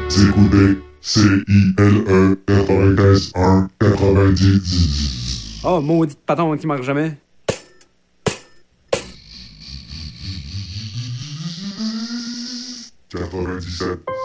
Vous écoutez CILE 95.1 90. Oh, maudit patron qui marche jamais. Quatre-vingt-dix-sept.